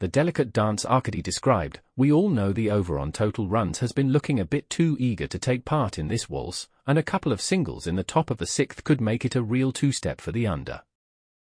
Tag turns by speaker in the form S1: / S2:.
S1: the delicate dance Arkady described, we all know the over on total runs has been looking a bit too eager to take part in this waltz, and a couple of singles in the top of the sixth could make it a real two-step for the under.